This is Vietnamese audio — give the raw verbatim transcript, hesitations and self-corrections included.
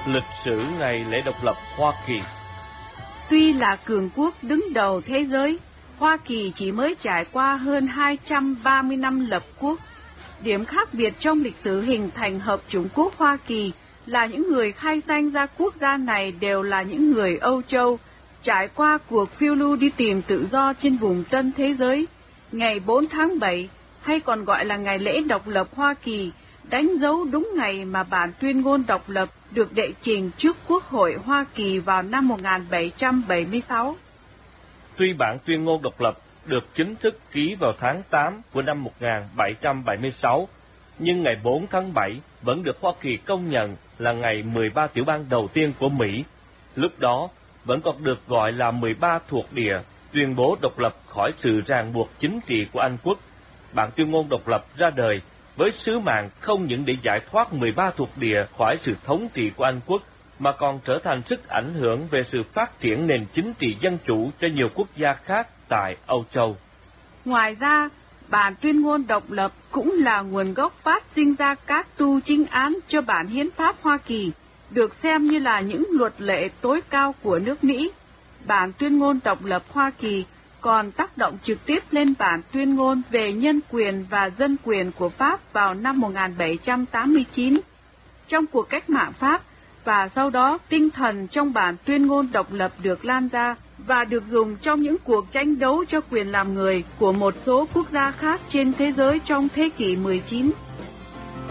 Lịch sử ngày lễ độc lập Hoa Kỳ. Tuy là cường quốc đứng đầu thế giới, Hoa Kỳ chỉ mới trải qua hơn hai trăm ba mươi năm lập quốc. Điểm khác biệt trong lịch sử hình thành Hợp chủng quốc Hoa Kỳ là những người khai danh ra quốc gia này đều là những người Âu Châu, trải qua cuộc phiêu lưu đi tìm tự do trên vùng Tân thế giới. Ngày bốn tháng bảy, hay còn gọi là ngày lễ độc lập Hoa Kỳ, đánh dấu đúng ngày mà bản tuyên ngôn độc lập được đệ trình trước Quốc hội Hoa Kỳ vào năm một nghìn bảy trăm bảy mươi sáu. Tuy bản tuyên ngôn độc lập được chính thức ký vào tháng tám của năm một nghìn bảy trăm bảy mươi sáu, nhưng ngày bốn tháng bảy vẫn được Hoa Kỳ công nhận là ngày mười ba tiểu bang đầu tiên của Mỹ. Lúc đó vẫn còn được gọi là mười ba thuộc địa, tuyên bố độc lập khỏi sự ràng buộc chính trị của Anh quốc. Bản tuyên ngôn độc lập ra đời với sứ mạng không những để giải thoát mười ba thuộc địa khỏi sự thống trị của Anh quốc, mà còn trở thành sức ảnh hưởng về sự phát triển nền chính trị dân chủ cho nhiều quốc gia khác tại Âu Châu. Ngoài ra, bản tuyên ngôn độc lập cũng là nguồn gốc phát sinh ra các tu chính án cho bản hiến pháp Hoa Kỳ, được xem như là những luật lệ tối cao của nước Mỹ. Bản tuyên ngôn độc lập Hoa Kỳ còn tác động trực tiếp lên bản tuyên ngôn về nhân quyền và dân quyền của Pháp vào năm một nghìn bảy trăm tám mươi chín. Trong cuộc cách mạng Pháp, và sau đó tinh thần trong bản tuyên ngôn độc lập được lan ra và được dùng trong những cuộc tranh đấu cho quyền làm người của một số quốc gia khác trên thế giới trong thế kỷ mười chín.